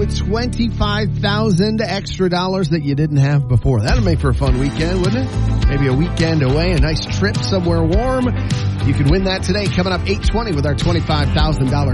with 25,000 extra dollars that you didn't have before. That'll make for a fun weekend, wouldn't it? Maybe a weekend away, a nice trip somewhere warm. You could win that today. Coming up 8:20 with our $25,000